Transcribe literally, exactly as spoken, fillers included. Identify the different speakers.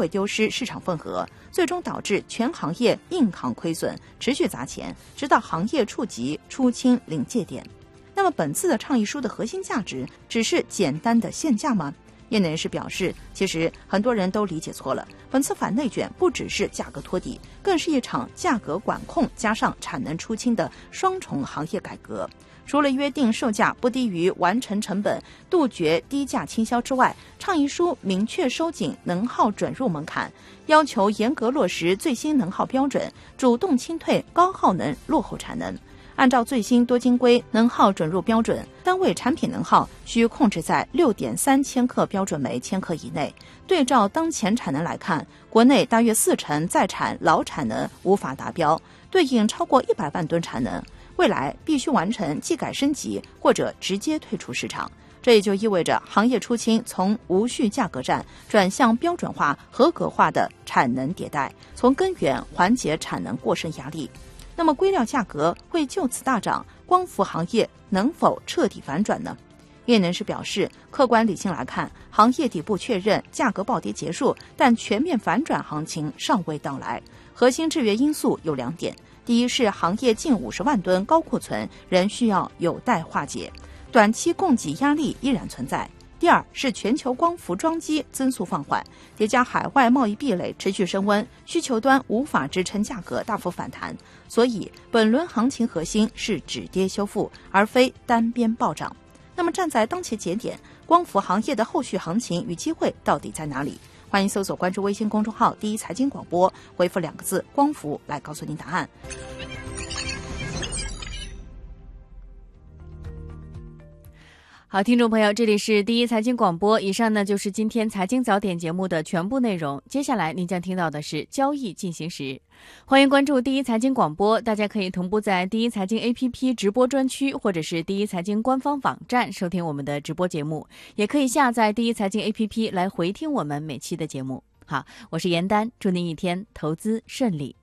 Speaker 1: 会丢失市场份额，最终导致全行业硬扛亏损，持续砸钱，直到行业触及出清临界点。那么本次的倡议书的核心价值只是简单的限价吗？业内人士表示，其实很多人都理解错了，本次反内卷不只是价格托底，更是一场价格管控加上产能出清的双重行业改革。除了约定售价不低于完成成本，杜绝低价倾销之外，倡议书明确收紧能耗准入门槛，要求严格落实最新能耗标准，主动清退高耗能落后产能。按照最新多晶硅能耗准入标准，单位产品能耗需控制在 六点三千克标准每千克以内。对照当前产能来看，国内大约四成在产老产能无法达标，对应超过一百万吨产能。未来必须完成技改升级或者直接退出市场。这也就意味着行业出清从无序价格战转向标准化、合格化的产能迭代，从根源缓解产能过剩压力。那么硅料价格会就此大涨，光伏行业能否彻底反转呢？业内人士表示，客观理性来看，行业底部确认，价格暴跌结束，但全面反转行情尚未到来。核心制约因素有两点，第一是行业近五十万吨高库存仍需要有待化解，短期供给压力依然存在。第二是全球光伏装机增速放缓，叠加海外贸易壁垒持续升温，需求端无法支撑价格大幅反弹，所以本轮行情核心是止跌修复，而非单边暴涨。那么站在当前节点，光伏行业的后续行情与机会到底在哪里？欢迎搜索关注微信公众号第一财经广播，回复两个字光伏来告诉您答案。
Speaker 2: 好，听众朋友，这里是第一财经广播，以上呢就是今天财经早点节目的全部内容。接下来您将听到的是交易进行时，欢迎关注第一财经广播，大家可以同步在第一财经 A P P 直播专区或者是第一财经官方网站收听我们的直播节目，也可以下载第一财经 A P P 来回听我们每期的节目。好，我是严丹，祝您一天投资顺利。